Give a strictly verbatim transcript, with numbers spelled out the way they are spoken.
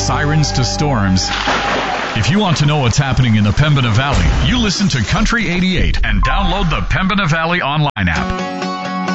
sirens to storms. If you want to know what's happening in the Pembina Valley, you listen to Country eighty-eight and download the Pembina Valley online app.